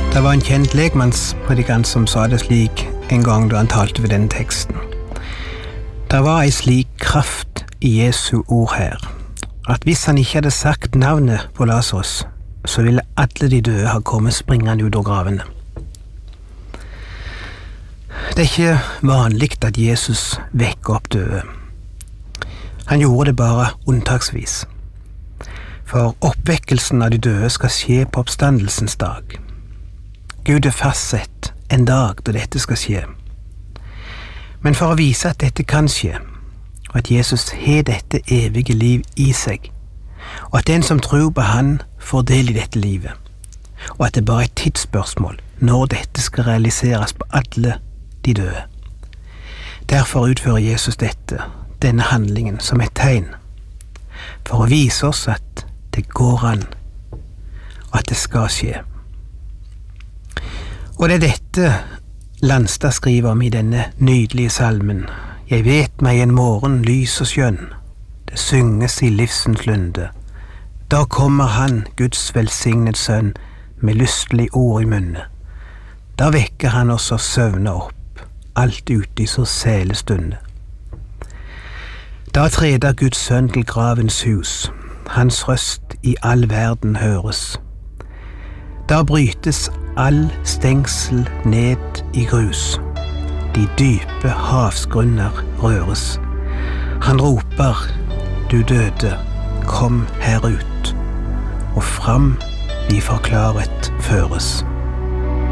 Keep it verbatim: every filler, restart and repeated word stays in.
Det var en kjent lekmannspredikant som sa det slik en gang da han talte ved denne teksten. Det var ei slik kraft i Jesu ord her, at hvis han ikke hadde sagt navnet på Lazarus, så ville alle de døde ha kommet springende ut av gravene. Det er ikke vanlig at Jesus vekker opp døde. Han gjorde det bare unntaksvis. For oppvekkelsen av de døde skal skje på oppstandelsens dag. Gud er fastsett en dag da dette skal skje. Men for å vise at dette kan skje, og at Jesus har dette evige liv i seg, og at den som tror på han får del i dette livet, og at det bare er et tidsspørsmål når dette skal realiseres på alle de døde. Derfor utfører Jesus dette, denne handlingen, som et tegn, for å vise oss at det går an, og at det skal skje. Og det er dette Landstad skriver om i denne nydelige salmen. Jeg vet meg en morgen lys og skjønn, det synges i livsens lunde. Da kommer han, Guds velsignet sønn, med lystelig ord i munne. Da vekker han oss og søvner opp, alt ute i så sæle stunde. Da treder Guds sønn til gravens hus, hans røst i all verden høres. Da brytes all stengsel ned i grus, de dype havsgrunner røres. Han roper, du døde, kom her ut, og fram vi forklaret føres.